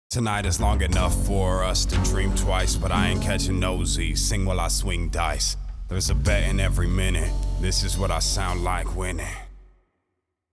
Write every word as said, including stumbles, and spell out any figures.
Tonight is long enough for us to dream twice, but I ain't catching nosy. Sing while I swing dice. There's a bet in every minute. This is what I sound like winning.